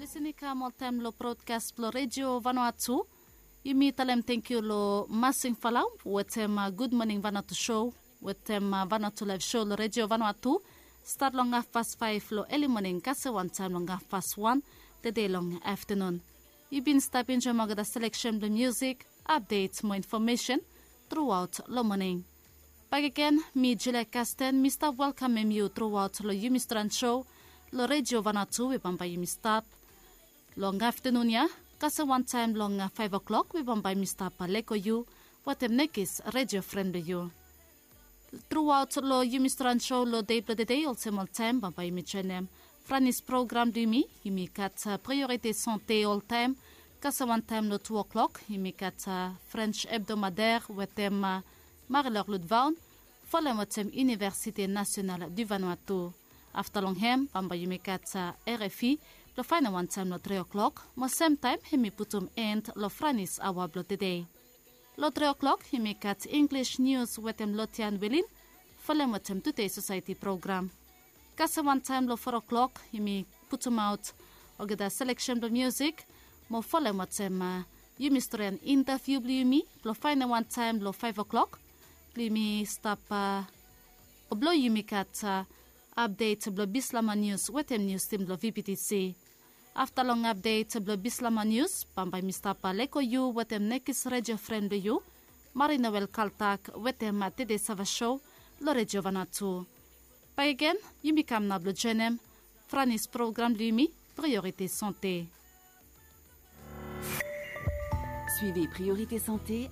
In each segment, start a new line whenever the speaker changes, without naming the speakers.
sini ka moltem lo broadcast lo radio Vanuatu. Imi talem thank you lo masing falau wetem good morning Vanuatu show wetem Vanuatu live show lo radio Vanuatu. Start long 5:30 lo early morning kasi one time long 1:30 the day long afternoon. You've been stepping to the selection the music, updates, more information throughout the morning. Back again, me Julia Casten, Mr. Welcoming you throughout the Yumistran show, the radio Vanuatu, we bamba Yumistap. Long afternoon ya, kasi one time long 5 o'clock, we bamba Yumistap Paleko you, what nekis radio friend you. Throughout the Yumistran show, the day by the day, also more time, bamba Yumichenem. Franis programme du mi kat priorité santé all time, kasi one time le 2 o'clock, mi kat French hebdomadaire, wetem Marie-Laure Ludvaun, follem wetem Université nationale du Vanuatu. After long hem, bamba mi kat RFI, le final one time le 3 o'clock, mo same time, mi putum end le Franis awablo today. Le 3 o'clock, mi kat English news wetem Lotian Willin, follem wetem Today Society program. Kasi one time lo 4 o'clock, mi putum out ogeda selection of music, mo follem watem yumistorian interview mi, lo final one time lo 5 o'clock, mi stop oblo yumi kat update blo Bislama news, wetem news team lo VPTC. After long update blo Bislama news, pambay mi stop leko you, wetem nekis radio friend you, Marinawel Kaltak, wetem Tede Sava show, lo radio Vanuatu. Back again, yumi kam nablo jenem, Franis programme lumi, priorité santé.
Suivez Priorité Santé.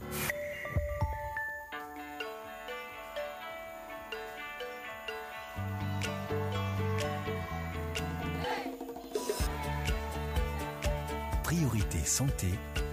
Priorité Santé.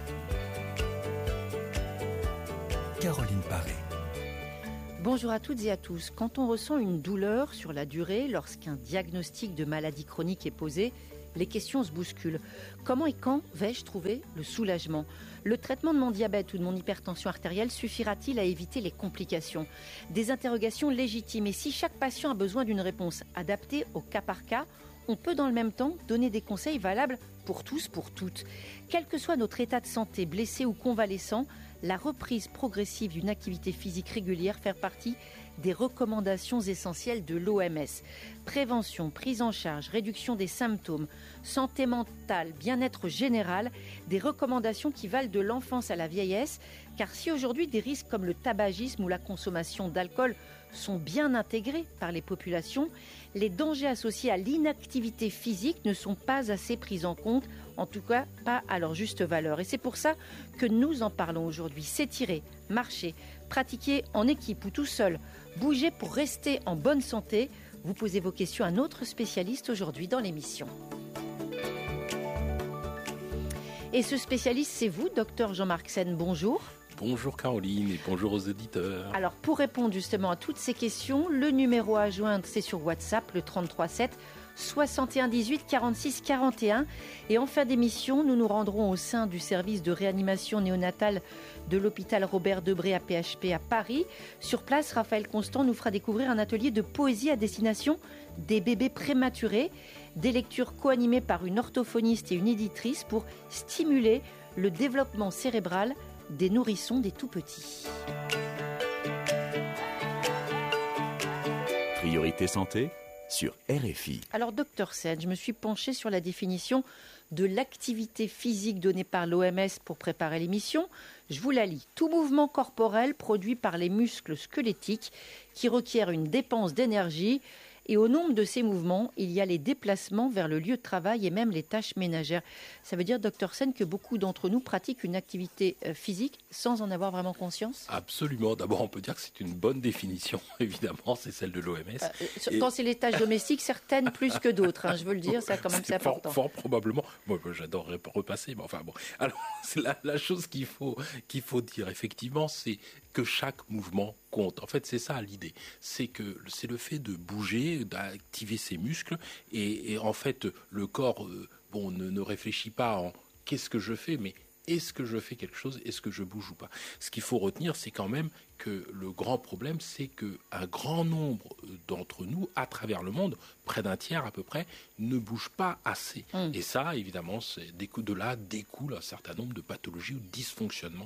Caroline Paré.
Bonjour à toutes et à tous. Quand on ressent une douleur sur la durée, lorsqu'un diagnostic de maladie chronique est posé, les questions se bousculent. Comment et quand vais-je trouver le soulagement ? Le traitement de mon diabète ou de mon hypertension artérielle suffira-t-il à éviter les complications ? Des interrogations légitimes. Et si chaque patient a besoin d'une réponse adaptée au cas par cas, on peut dans le même temps donner des conseils valables pour tous, pour toutes. Quel que soit notre état de santé, blessé ou convalescent, la reprise progressive d'une activité physique régulière fait partie des recommandations essentielles de l'OMS. Prévention, prise en charge, réduction des symptômes, santé mentale, bien-être général, des recommandations qui valent de l'enfance à la vieillesse, car si aujourd'hui des risques comme le tabagisme ou la consommation d'alcool sont bien intégrés par les populations, les dangers associés à l'inactivité physique ne sont pas assez pris en compte, en tout cas pas à leur juste valeur. Et c'est pour ça que nous en parlons aujourd'hui. S'étirer, marcher, pratiquer en équipe ou tout seul, bouger pour rester en bonne santé. Vous posez vos questions à notre spécialiste aujourd'hui dans l'émission. Et ce spécialiste, c'est vous, docteur Jean-Marc Sen. Bonjour.
Bonjour Caroline et bonjour aux éditeurs.
Alors pour répondre justement à toutes ces questions, le numéro à joindre c'est sur WhatsApp, le 33 7 61 18 46 41. Et en fin d'émission, nous nous rendrons au sein du service de réanimation néonatale de l'hôpital Robert Debré à PHP à Paris. Sur place, Raphaël Constant nous fera découvrir un atelier de poésie à destination des bébés prématurés, des lectures co-animées par une orthophoniste et une éditrice pour stimuler le développement cérébral des nourrissons des tout-petits.
Priorité Santé sur RFI.
Alors, docteur Sen, je me suis penchée sur la définition de l'activité physique donnée par l'OMS pour préparer l'émission. Je vous la lis. Tout mouvement corporel produit par les muscles squelettiques qui requiert une dépense d'énergie. Et au nombre de ces mouvements, il y a les déplacements vers le lieu de travail et même les tâches ménagères. Ça veut dire, docteur Sen, que beaucoup d'entre nous pratiquent une activité physique sans en avoir vraiment conscience ?
Absolument. D'abord, on peut dire que c'est une bonne définition, évidemment, c'est celle de l'OMS.
Quand c'est les tâches domestiques, certaines plus que d'autres, je veux le dire, ça quand même c'est important.
Fort probablement. Moi, j'adorerais repasser, mais enfin bon. Alors, c'est la chose qu'il faut dire, effectivement, c'est que chaque mouvement compte. En fait, c'est ça l'idée. C'est le fait de bouger, d'activer ses muscles, et en fait, le corps, ne réfléchit pas en qu'est-ce que je fais, mais est-ce que je fais quelque chose, est-ce que je bouge ou pas. Ce qu'il faut retenir, c'est quand même que le grand problème, c'est qu'un grand nombre d'entre nous, à travers le monde, près d'un tiers à peu près, ne bougent pas assez. Et ça, évidemment, de là découle un certain nombre de pathologies ou de dysfonctionnements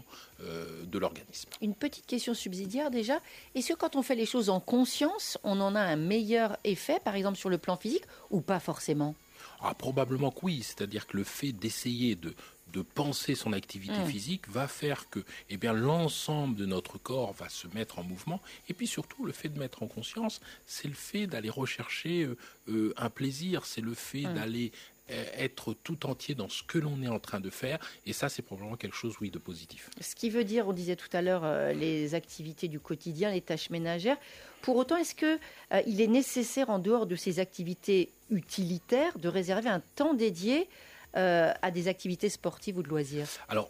de l'organisme.
Une petite question subsidiaire déjà. Est-ce que quand on fait les choses en conscience, on en a un meilleur effet, par exemple sur le plan physique, ou pas forcément ?
Probablement que oui, c'est-à-dire que le fait d'essayer de penser son activité physique va faire que l'ensemble de notre corps va se mettre en mouvement. Et puis surtout, le fait de mettre en conscience, c'est le fait d'aller rechercher un plaisir, c'est le fait d'aller être tout entier dans ce que l'on est en train de faire. Et ça, c'est probablement quelque chose, oui, de positif.
Ce qui veut dire, on disait tout à l'heure, les activités du quotidien, les tâches ménagères. Pour autant, est-ce qu'il est nécessaire, en dehors de ces activités utilitaires, de réserver un temps dédié à des activités sportives ou de loisirs? Alors,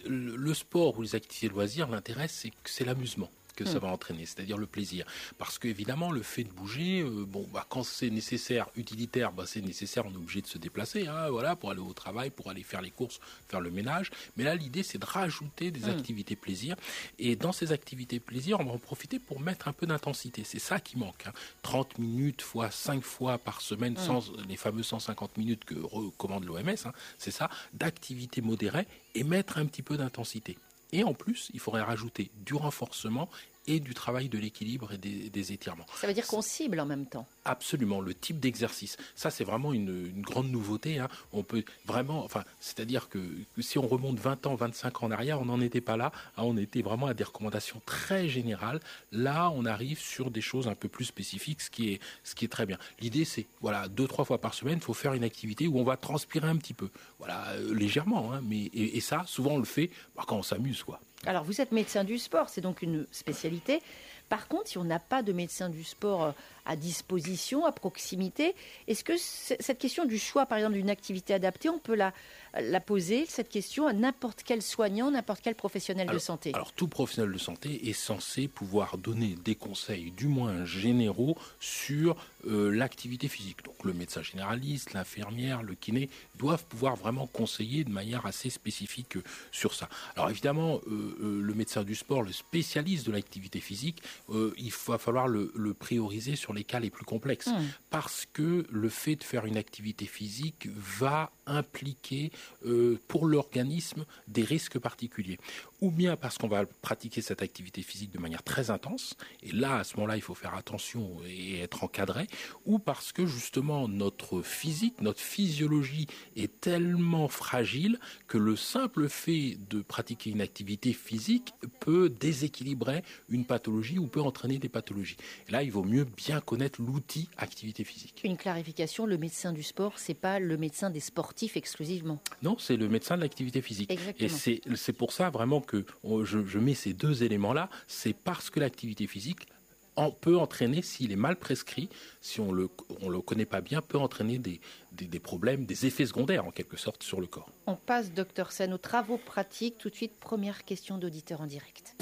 le sport ou les activités de loisirs, l'intérêt, c'est que c'est l'amusement que ça va entraîner, c'est-à-dire le plaisir. Parce qu'évidemment, le fait de bouger, quand c'est nécessaire, utilitaire, c'est nécessaire, on est obligé de se déplacer, pour aller au travail, pour aller faire les courses, faire le ménage. Mais là, l'idée, c'est de rajouter des activités plaisir. Et dans ces activités plaisir, on va en profiter pour mettre un peu d'intensité. C'est ça qui manque. 30 minutes fois 5 fois par semaine, sans les fameux 150 minutes que recommande l'OMS, c'est ça, d'activité modérée et mettre un petit peu d'intensité. Et en plus, il faudrait rajouter du renforcement et du travail de l'équilibre et des étirements.
Ça veut dire qu'on cible en même temps.
Absolument, le type d'exercice. Ça, c'est vraiment une grande nouveauté. On peut vraiment, c'est-à-dire que si on remonte 20 ans, 25 ans en arrière, on n'en était pas là. On était vraiment à des recommandations très générales. Là, on arrive sur des choses un peu plus spécifiques, ce qui est très bien. L'idée, c'est, 2-3 fois par semaine, il faut faire une activité où on va transpirer un petit peu. Légèrement, mais et ça, souvent, on le fait quand on s'amuse, quoi.
Alors, vous êtes médecin du sport, c'est donc une spécialité. Par contre, si on n'a pas de médecin du sport à disposition, à proximité, est-ce que cette question du choix, par exemple, d'une activité adaptée, on peut la poser, cette question, à n'importe quel soignant, n'importe quel professionnel de santé?
Alors, tout professionnel de santé est censé pouvoir donner des conseils, du moins généraux, sur l'activité physique. Donc, le médecin généraliste, l'infirmière, le kiné doivent pouvoir vraiment conseiller de manière assez spécifique sur ça. Alors, évidemment, le médecin du sport, le spécialiste de l'activité physique, il va falloir le prioriser sur les cas les plus complexes. Parce que le fait de faire une activité physique va impliquer pour l'organisme des risques particuliers. Ou bien parce qu'on va pratiquer cette activité physique de manière très intense, et là, à ce moment-là, il faut faire attention et être encadré, ou parce que justement notre physique, notre physiologie est tellement fragile que le simple fait de pratiquer une activité physique peut déséquilibrer une pathologie ou peut entraîner des pathologies. Et là, il vaut mieux bien connaître l'outil activité physique.
Une clarification, le médecin du sport, c'est pas le médecin des sportifs exclusivement.
Non, c'est le médecin de l'activité physique.
Exactement.
Et c'est pour ça vraiment que je mets ces deux éléments-là. C'est parce que l'activité physique peut entraîner, s'il est mal prescrit, si on le connaît pas bien, peut entraîner des problèmes, des effets secondaires en quelque sorte sur le corps.
On passe, Dr Sen, aux travaux pratiques. Tout de suite, première question d'auditeur en direct.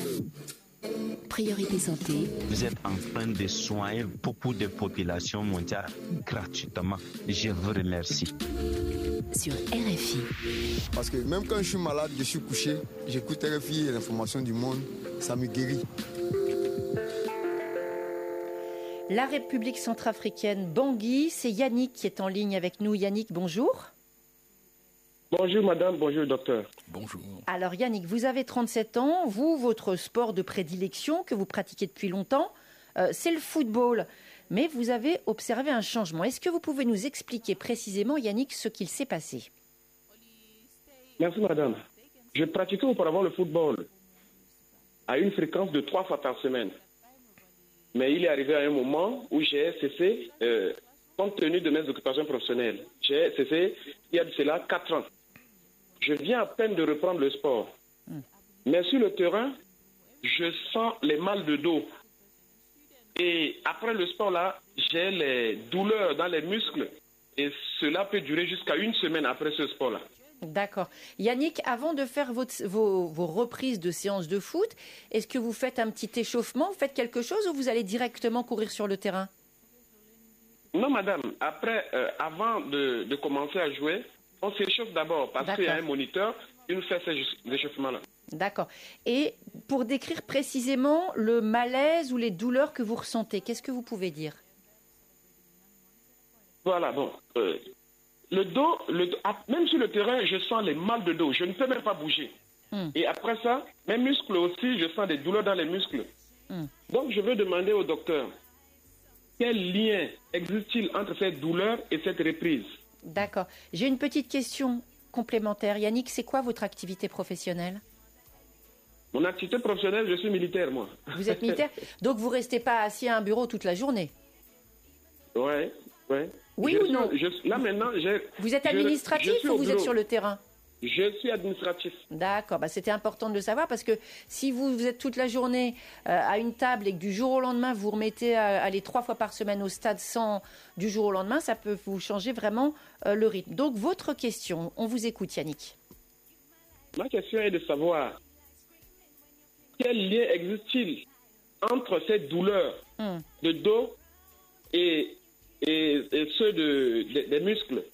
Priorité santé.
Vous êtes en train de soigner beaucoup de populations mondiales gratuitement. Je vous remercie.
Sur RFI.
Parce que même quand je suis malade, je suis couché, j'écoute RFI et l'information du monde, ça me guérit.
La République centrafricaine, Bangui, c'est Yannick qui est en ligne avec nous. Yannick, bonjour.
Bonjour madame, bonjour docteur.
Bonjour.
Alors Yannick, vous avez 37 ans, votre sport de prédilection que vous pratiquez depuis longtemps, c'est le football. Mais vous avez observé un changement. Est-ce que vous pouvez nous expliquer précisément, Yannick, ce qu'il s'est passé?
Merci madame. Je pratiquais auparavant le football à une fréquence de 3 fois par semaine. Mais il est arrivé à un moment où j'ai cessé, compte tenu de mes occupations professionnelles. J'ai cessé il y a de cela 4 ans. Je viens à peine de reprendre le sport. Mais sur le terrain, je sens les mal de dos. Et après le sport, là, j'ai les douleurs dans les muscles. Et cela peut durer jusqu'à 1 semaine après ce sport-là.
D'accord. Yannick, avant de faire vos reprises de séances de foot, est-ce que vous faites un petit échauffement, vous faites quelque chose ou vous allez directement courir sur le terrain?
Non, madame. Après, avant de commencer à jouer, on s'échauffe d'abord parce qu'il y a un moniteur il fait ces échauffements-là.
D'accord. Et pour décrire précisément le malaise ou les douleurs que vous ressentez, qu'est-ce que vous pouvez dire?
Voilà, bon. Le dos, même sur le terrain, je sens les mal de dos. Je ne peux même pas bouger. Et après ça, mes muscles aussi, je sens des douleurs dans les muscles. Donc, je veux demander au docteur, quel lien existe-t-il entre cette douleur et cette reprise?
D'accord. J'ai une petite question complémentaire. Yannick, c'est quoi votre activité professionnelle?
Mon activité professionnelle, je suis militaire, moi.
Vous êtes militaire? Donc, vous ne restez pas assis à un bureau toute la journée?
Ouais.
Oui ou non?
Là, maintenant,
vous êtes administratif ou vous êtes sur le terrain?
Je suis administratif.
D'accord, c'était important de le savoir parce que si vous êtes toute la journée à une table et que du jour au lendemain vous remettez à aller 3 fois par semaine au stade sans du jour au lendemain, ça peut vous changer vraiment le rythme. Donc votre question, on vous écoute Yannick.
Ma question est de savoir quel lien existe-t-il entre cette douleur de dos et ceux des muscles?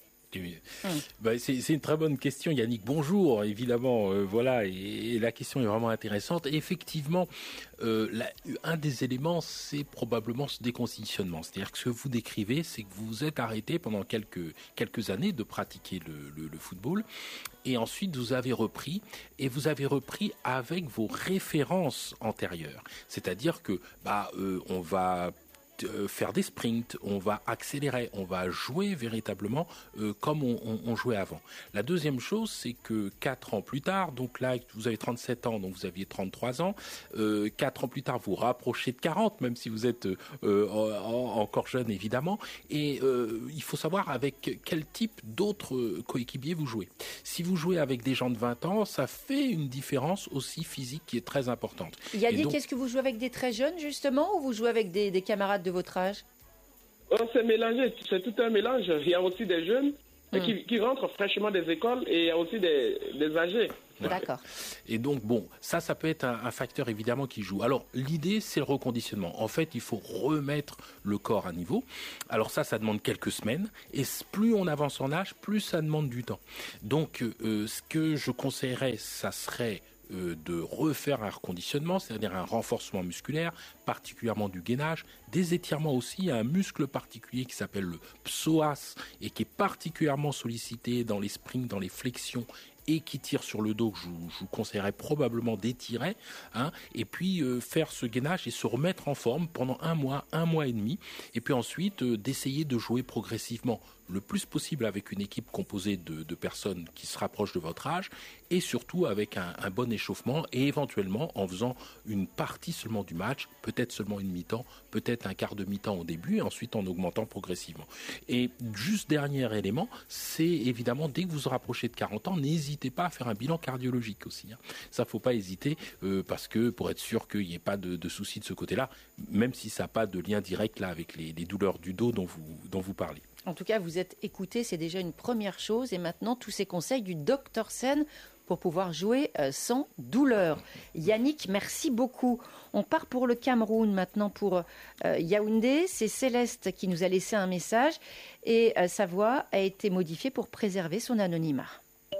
C'est une très bonne question, Yannick. Bonjour, évidemment. Voilà, et la question est vraiment intéressante. Et effectivement, un des éléments, c'est probablement ce déconditionnement. C'est-à-dire que ce que vous décrivez, c'est que vous vous êtes arrêté pendant quelques années de pratiquer le football. Et ensuite, vous avez repris. Et vous avez repris avec vos références antérieures. C'est-à-dire que, on va faire des sprints, on va accélérer, on va jouer véritablement comme on jouait avant. La deuxième chose, c'est que 4 ans plus tard, donc là vous avez 37 ans, donc vous aviez 33 ans, 4 ans plus tard vous rapprochez de 40, même si vous êtes encore jeune évidemment, et il faut savoir avec quel type d'autres coéquipiers vous jouez. Si vous jouez avec des gens de 20 ans, ça fait une différence aussi physique qui est très importante.
Yannick, est-ce que vous jouez avec des très jeunes justement ou vous jouez avec des camarades de votre âge?
C'est mélangé, c'est tout un mélange. Il y a aussi des jeunes qui rentrent fraîchement des écoles et il y a aussi des âgés.
D'accord.
Et donc, ça peut être un facteur évidemment qui joue. Alors, l'idée, c'est le reconditionnement. En fait, il faut remettre le corps à niveau. Alors ça demande quelques semaines. Et plus on avance en âge, plus ça demande du temps. Donc, ce que je conseillerais, ça serait de refaire un reconditionnement, c'est-à-dire un renforcement musculaire, particulièrement du gainage, des étirements aussi. Il y a un muscle particulier qui s'appelle le psoas et qui est particulièrement sollicité dans les sprints, dans les flexions et qui tire sur le dos, que je vous conseillerais probablement d'étirer, et puis faire ce gainage et se remettre en forme pendant un mois et demi, et puis ensuite d'essayer de jouer progressivement le plus possible avec une équipe composée de personnes qui se rapprochent de votre âge, et surtout avec un bon échauffement, et éventuellement en faisant une partie seulement du match, peut-être seulement une mi-temps, peut-être un quart de mi-temps au début, et ensuite en augmentant progressivement. Et juste dernier élément, c'est évidemment, dès que vous vous rapprochez de 40 ans, n'hésitez pas à faire un bilan cardiologique aussi. Ça, faut pas hésiter, parce que pour être sûr qu'il n'y ait pas de soucis de ce côté-là, même si ça n'a pas de lien direct là avec les douleurs du dos dont vous parlez.
En tout cas, vous êtes écouté, c'est déjà une première chose. Et maintenant, tous ces conseils du Dr Sen pour pouvoir jouer sans douleur. Yannick, merci beaucoup. On part pour le Cameroun maintenant, pour Yaoundé. C'est Céleste qui nous a laissé un message et sa voix a été modifiée pour préserver son anonymat.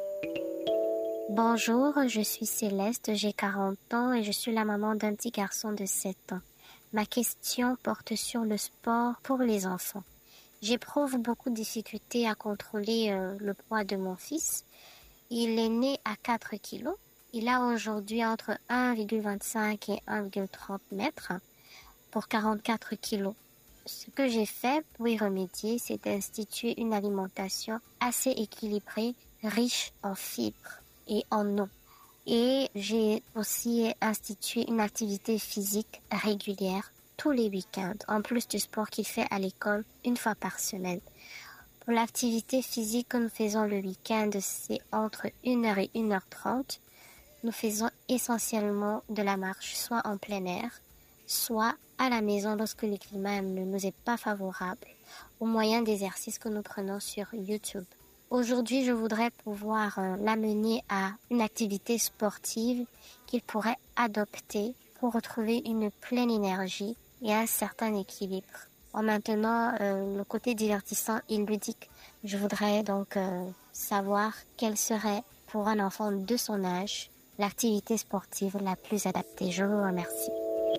Bonjour, je suis Céleste, j'ai 40 ans et je suis la maman d'un petit garçon de 7 ans. Ma question porte sur le sport pour les enfants. J'éprouve beaucoup de difficultés à contrôler le poids de mon fils. Il est né à 4 kilos. Il a aujourd'hui entre 1,25 et 1,30 mètres pour 44 kilos. Ce que j'ai fait pour y remédier, c'est d'instituer une alimentation assez équilibrée, riche en fibres et en eau. Et j'ai aussi institué une activité physique régulière tous les week-ends, en plus du sport qu'il fait à l'école une fois par semaine. Pour l'activité physique que nous faisons le week-end, c'est entre 1h et 1h30. Nous faisons essentiellement de la marche, soit en plein air, soit à la maison lorsque le climat ne nous est pas favorable, au moyen d'exercices que nous prenons sur YouTube. Aujourd'hui, je voudrais pouvoir l'amener à une activité sportive qu'il pourrait adopter pour retrouver une pleine énergie et un certain équilibre. En maintenant le côté divertissant et ludique, je voudrais donc savoir quelles seraient pour un enfant de son âge l'activité sportive la plus adaptée? Je vous remercie.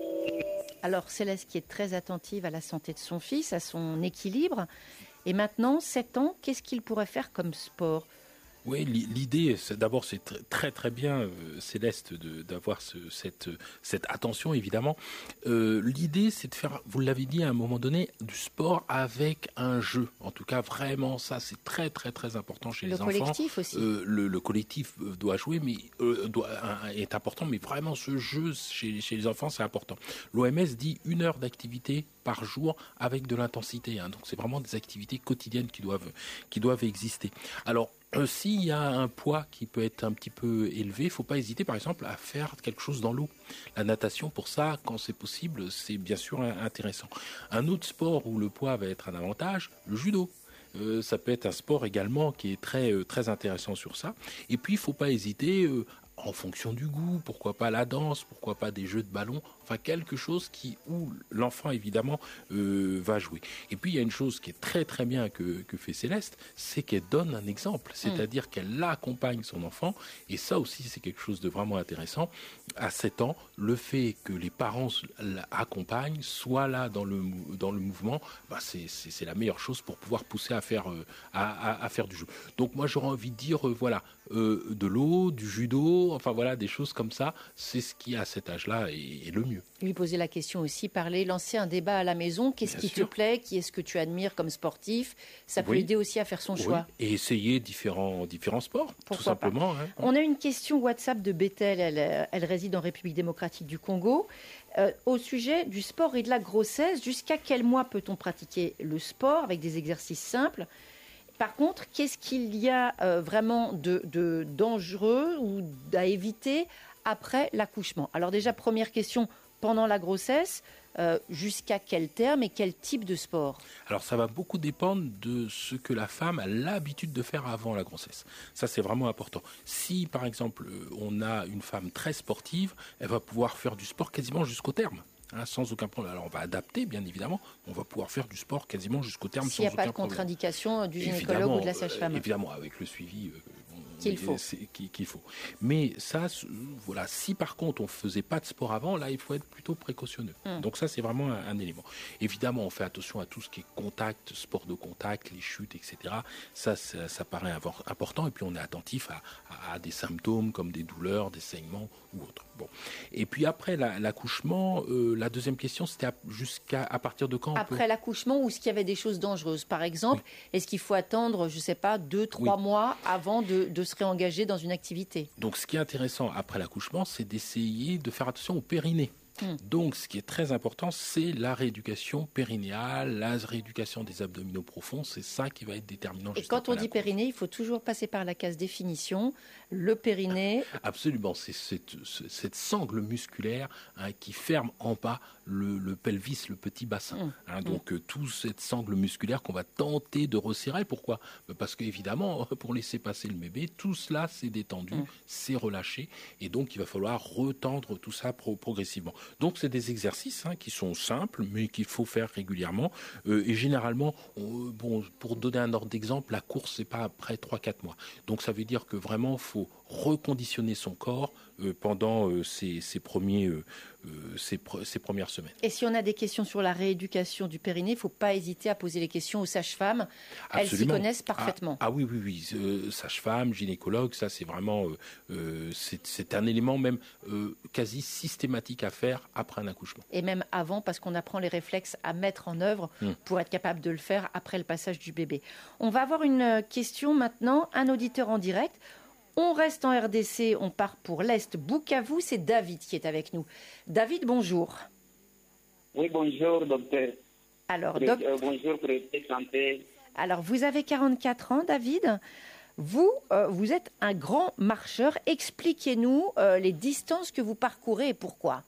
Alors Céleste qui est très attentive à la santé de son fils, à son équilibre. Et maintenant, 7 ans, qu'est-ce qu'il pourrait faire comme sport ?
Oui, l'idée, d'abord, c'est très très bien, Céleste, d'avoir cette attention, évidemment. L'idée, c'est de faire, vous l'avez dit à un moment donné, du sport avec un jeu. En tout cas, vraiment, ça, c'est très très très important chez les enfants.
Le collectif aussi.
Le collectif doit jouer, mais est important, mais vraiment, ce jeu chez les enfants, c'est important. L'OMS dit 1 heure d'activité par jour avec de l'intensité. Donc, c'est vraiment des activités quotidiennes qui doivent exister. Alors, s'il y a un poids qui peut être un petit peu élevé, il ne faut pas hésiter par exemple à faire quelque chose dans l'eau. La natation, pour ça, quand c'est possible, c'est bien sûr intéressant. Un autre sport où le poids va être un avantage, le judo. Ça peut être un sport également qui est très, très intéressant sur ça. Et puis, il ne faut pas hésiter, en fonction du goût, pourquoi pas la danse, pourquoi pas des jeux de ballon, enfin quelque chose où l'enfant évidemment va jouer. Et puis il y a une chose qui est très très bien que fait Céleste, c'est qu'elle donne un exemple, c'est-à-dire qu'elle accompagne son enfant, et ça aussi c'est quelque chose de vraiment intéressant. À 7 ans, le fait que les parents l'accompagnent, soient là dans le mouvement, c'est la meilleure chose pour pouvoir pousser à faire du jeu. Donc moi j'aurais envie de dire de l'eau, du judo, enfin voilà, des choses comme ça, c'est ce qui à cet âge-là est le mieux.
Lui poser la question aussi, lancer un débat à la maison, qu'est-ce qui te plaît, qui est-ce que tu admires comme sportif, ça peut aider aussi à faire son choix.
Et essayer différents sports, tout simplement.
On a une question WhatsApp de Bethel, elle réside en République démocratique du Congo. Au sujet du sport et de la grossesse, jusqu'à quel mois peut-on pratiquer le sport avec des exercices simples ? Par contre, qu'est-ce qu'il y a vraiment de dangereux ou à éviter après l'accouchement ? Alors déjà, première question, pendant la grossesse, jusqu'à quel terme et quel type de sport ?
Alors ça va beaucoup dépendre de ce que la femme a l'habitude de faire avant la grossesse. Ça c'est vraiment important. Si par exemple on a une femme très sportive, elle va pouvoir faire du sport quasiment jusqu'au terme. Sans aucun problème. Alors on va adapter, bien évidemment. On va pouvoir faire du sport quasiment jusqu'au terme sans aucun problème.
S'il n'y a pas de contre-indication du gynécologue ou de la sage-femme.
Évidemment, avec le suivi
qu'il faut.
Mais ça, voilà. Si par contre on faisait pas de sport avant, là il faut être plutôt précautionneux. Donc ça c'est vraiment un élément. Évidemment, on fait attention à tout ce qui est contact, sport de contact, les chutes, etc. Ça paraît important. Et puis on est attentif à des symptômes comme des douleurs, des saignements ou autres. Bon. Et puis après l'accouchement, la deuxième question c'était jusqu'à partir de quand
après l'accouchement, ou est-ce qu'il y avait des choses dangereuses, par exemple, est-ce qu'il faut attendre, je sais pas, 2-3 mois avant de se réengager dans une activité?
Donc ce qui est intéressant après l'accouchement, c'est d'essayer de faire attention au périnée. Donc, ce qui est très important, c'est la rééducation périnéale, la rééducation des abdominaux profonds. C'est ça qui va être déterminant.
Et quand on dit périnée, il faut toujours passer par la case définition. Le périnée.
Absolument. C'est cette sangle musculaire qui ferme en bas le pelvis, le petit bassin. Donc, toute cette sangle musculaire qu'on va tenter de resserrer. Pourquoi ? Parce qu'évidemment, pour laisser passer le bébé, tout cela s'est détendu, c'est relâché. Et donc, il va falloir retendre tout ça progressivement. Donc, c'est des exercices qui sont simples, mais qu'il faut faire régulièrement. Et généralement, pour donner un ordre d'exemple, la course, c'est pas après 3-4 mois. Donc, ça veut dire que vraiment, il faut reconditionner son corps pendant ces premières semaines.
Et si on a des questions sur la rééducation du périnée, il ne faut pas hésiter à poser les questions aux sages-femmes. Elles s'y connaissent parfaitement.
Oui. Sage-femme, gynécologue, ça c'est vraiment c'est un élément même quasi systématique à faire après un accouchement.
Et même avant, parce qu'on apprend les réflexes à mettre en œuvre pour être capable de le faire après le passage du bébé. On va avoir une question maintenant, un auditeur en direct. On reste en RDC, on part pour l'Est. Bukavu, c'est David qui est avec nous. David, bonjour.
Oui, bonjour, docteur.
Alors,
bonjour, Priorité Santé.
Alors, vous avez 44 ans, David. Vous êtes un grand marcheur. Expliquez-nous les distances que vous parcourez et pourquoi.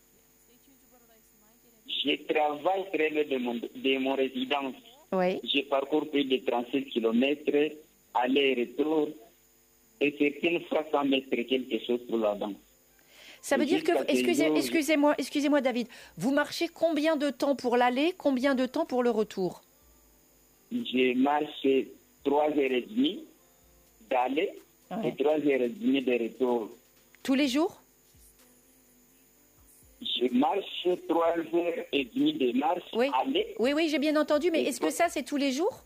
Je travaille très loin de mon résidence.
Oui.
Je parcours plus de 36 km, aller-retour. Et certaines fois, ça mettre quelque chose pour la dent.
Ça veut dire que, excusez-moi David, vous marchez combien de temps pour l'aller, combien de temps pour le retour?
Je marche 3h30 d'aller et 3h30 de retour.
Tous les jours?
Je marche 3h30 de marche.
Oui,
aller.
oui, j'ai bien entendu, mais est-ce que ça, c'est tous les jours?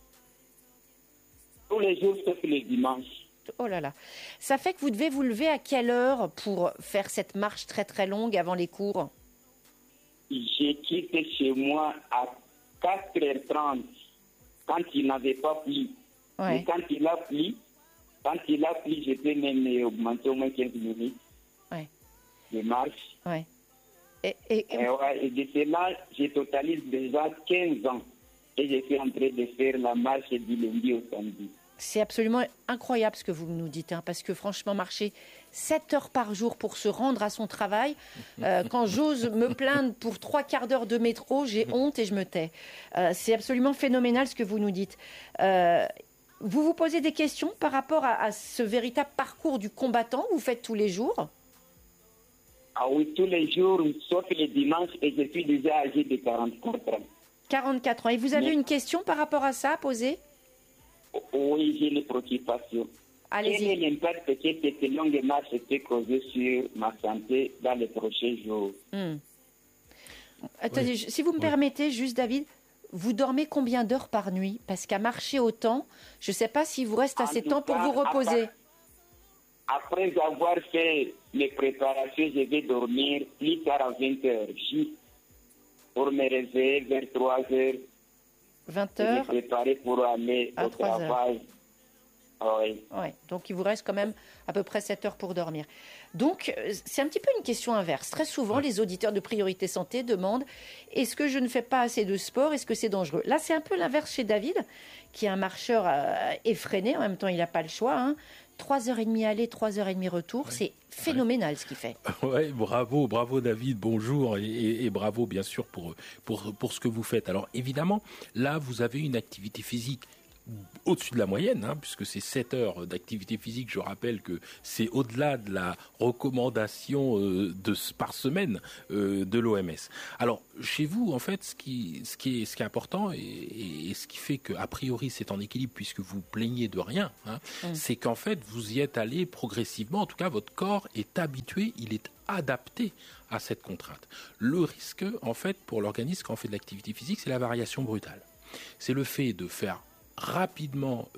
Tous les jours, sauf les dimanches.
Oh là là. Ça fait que vous devez vous lever à quelle heure pour faire cette marche très très longue avant les cours?
J'ai quitté chez moi à 4h30 quand il n'avait pas plu.
Ouais.
Mais quand il a plu, je peux même augmenter au moins 15 minutes de marche.
Ouais.
Et de cela, je totalise déjà 15 ans et je suis en train de faire la marche du lundi au samedi.
C'est absolument incroyable ce que vous nous dites, hein, parce que franchement, marcher 7 heures par jour pour se rendre à son travail, quand j'ose me plaindre pour 3/4 d'heure de métro, j'ai honte et je me tais. C'est absolument phénoménal ce que vous nous dites. Vous vous posez des questions par rapport à ce véritable parcours du combattant que vous faites tous les jours?
Ah oui, tous les jours, sauf les dimanches, et je suis déjà âgé de 44 ans.
44 ans. Et vous avez une question par rapport à ça à poser?
Oui, j'ai une préoccupation.
Allez-y.
Quel est l'impact que cette longue marche peut causer sur ma santé dans les prochains jours?
Attendez, si vous me permettez, juste David, vous dormez combien d'heures par nuit? Parce qu'à marcher autant, je ne sais pas s'il vous reste assez de temps pour vous reposer.
Après avoir fait les préparations, je vais dormir plus tard à 20 heures, juste pour me réveiller vers 3 heures.
20
heures. Je vais préparer pour aller au travail. Oui.
Ouais, donc il vous reste quand même à peu près 7 heures pour dormir. Donc c'est un petit peu une question inverse. Très souvent, les auditeurs de Priorité Santé demandent: est-ce que je ne fais pas assez de sport? Est-ce que c'est dangereux? Là, c'est un peu l'inverse chez David, qui est un marcheur effréné. En même temps, il n'a pas le choix. 3h30 aller, 3h30 retour, c'est phénoménal ce qu'il fait.
Ouais, bravo David, bonjour et bravo bien sûr pour ce que vous faites. Alors évidemment, là vous avez une activité physique au-dessus de la moyenne, puisque c'est 7 heures d'activité physique. Je rappelle que c'est au-delà de la recommandation par semaine de l'OMS. Alors, chez vous, en fait, ce qui est important et ce qui fait qu'a priori c'est en équilibre puisque vous plaignez de rien, c'est qu'en fait vous y êtes allé progressivement. En tout cas, votre corps est habitué, il est adapté à cette contrainte. Le risque, en fait, pour l'organisme quand on fait de l'activité physique, c'est la variation brutale. C'est le fait de faire rapidement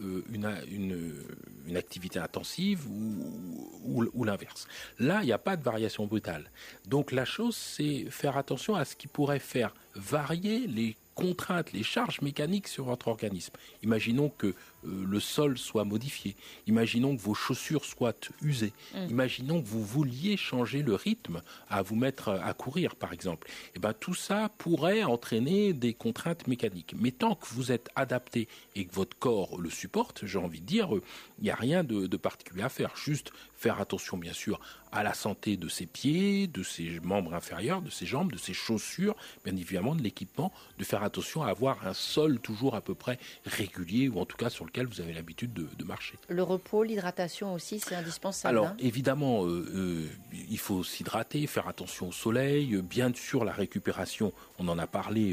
une activité intensive ou l'inverse. Là, il n'y a pas de variation brutale. Donc la chose, c'est faire attention à ce qui pourrait faire varier les contraintes, les charges mécaniques sur votre organisme. Imaginons que le sol soit modifié. Imaginons que vos chaussures soient usées. Imaginons que vous vouliez changer le rythme à vous mettre à courir, par exemple. Et ben, tout ça pourrait entraîner des contraintes mécaniques. Mais tant que vous êtes adapté et que votre corps le supporte, j'ai envie de dire, il n'y a rien de particulier à faire. Juste faire attention, bien sûr, à la santé de ses pieds, de ses membres inférieurs, de ses jambes, de ses chaussures, bien évidemment de l'équipement, de faire attention à avoir un sol toujours à peu près régulier ou en tout cas sur lequel vous avez l'habitude de marcher.
Le repos, l'hydratation aussi, c'est indispensable.
Alors évidemment, il faut s'hydrater, faire attention au soleil, bien sûr la récupération, on en a parlé.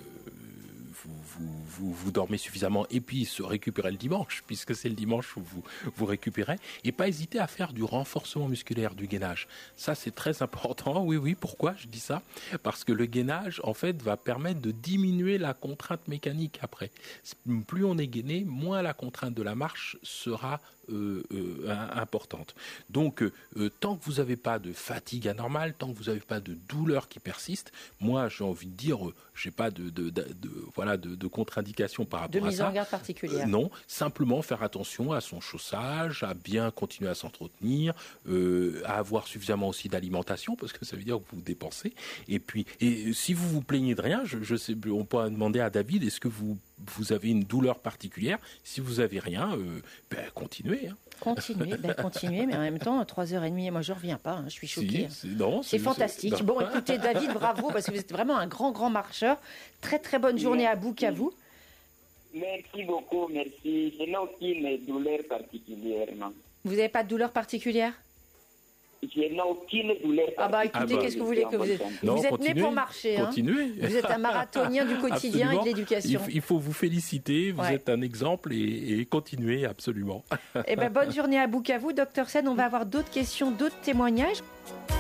Vous dormez suffisamment et puis se récupérer le dimanche, puisque c'est le dimanche où vous récupérez, et pas hésiter à faire du renforcement musculaire, du gainage. Ça, c'est très important. Oui, pourquoi je dis ça? Parce que le gainage, en fait, va permettre de diminuer la contrainte mécanique après. Plus on est gainé, moins la contrainte de la marche sera importante. Donc, tant que vous n'avez pas de fatigue anormale, tant que vous n'avez pas de douleur qui persiste, moi, j'ai envie de dire, j'ai pas de contre-indication par rapport à ça.
De mise en garde particulière.
Non, simplement faire attention à son chaussage, à bien continuer à s'entretenir, à avoir suffisamment aussi d'alimentation, parce que ça veut dire que vous dépensez. Et puis, si vous vous plaignez de rien, je sais, on peut demander à David, est-ce que vous avez une douleur particulière? Si vous avez rien, continuez.
Continuez, mais en même temps, 3h30, moi je ne reviens pas, je suis choquée.
C'est
fantastique.
Non.
Bon, écoutez, David, bravo, parce que vous êtes vraiment un grand marcheur. Très, très bonne journée à vous.
Merci beaucoup, merci. Je n'ai aucune douleur particulière, non.
Vous n'avez pas de douleur particulière?
je n'ai aucune douleur.
Ah bah écoutez, qu'est-ce que vous voulez que vous êtes
Non,
vous êtes né
continuez,
pour marcher.
continuez.
Vous êtes un marathonien du quotidien
Absolument.
et de l'éducation.
Il faut vous féliciter, vous
Ouais.
êtes un exemple et continuez absolument.
Eh ben, bonne journée à Bukavu, Docteur Sen. On va avoir d'autres questions, d'autres témoignages.